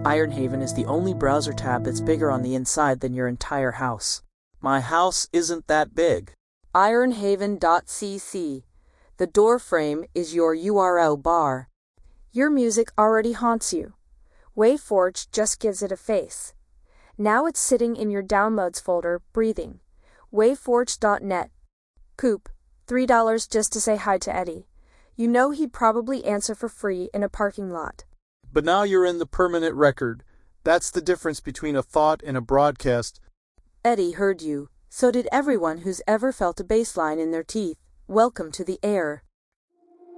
Ironhaven is the only browser tab that's bigger on the inside than your entire house. My house isn't that big. Ironhaven.cc. The door frame is your URL bar. Your music already haunts you. WaveForge just gives it a face. Now it's sitting in your downloads folder, breathing. WaveForge.net. Coop, $3 just to say hi to Eddie. You know he'd probably answer for free in a parking lot. But now you're in the permanent record. That's the difference between a thought and a broadcast. Eddie heard you. So did everyone who's ever felt a bass line in their teeth. Welcome to the air.